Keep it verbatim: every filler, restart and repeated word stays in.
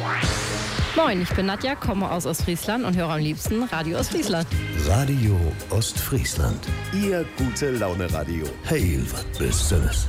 Moin, ich bin Nadja, komme aus Ostfriesland und höre am liebsten Radio Ostfriesland. Radio Ostfriesland. Ihr gute Laune Radio. Heil, was Besseres.